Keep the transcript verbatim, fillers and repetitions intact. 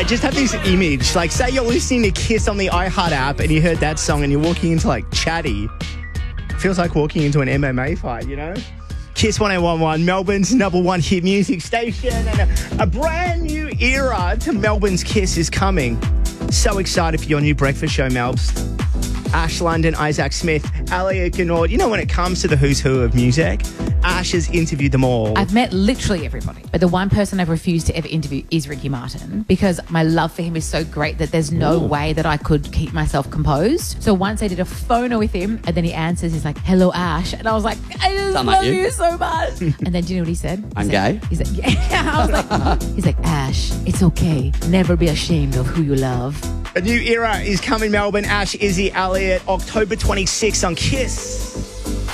I just have this image. Like, say you're listening to Kiss on the iHeart app and you heard that song and you're walking into, like, Chatty. Feels like walking into an M M A fight, you know? Kiss one oh one one, Melbourne's number one hit music station, and a, a brand new era to Melbourne's Kiss is coming. So excited for your new breakfast show, Melbs. Ash London, Isaac Smith, Elliot Ganaud. You know, when it comes to the who's who of music, Ash has interviewed them all. I've met literally everybody, but the one person I've refused to ever interview is Ricky Martin, because my love for him is so great that there's no Ooh. way that I could keep myself composed. So once I did a phono with him, and then he answers, he's like, "Hello, Ash," and I was like, "I just Sound love like you. you so much." And then do you know what he said? He I'm said, gay. He's like, "Yeah." I was like, he's like, "Ash, it's okay. Never be ashamed of who you love." A new era is coming, Melbourne. Ash, Izzy, Elliot, October twenty-sixth on Kiss.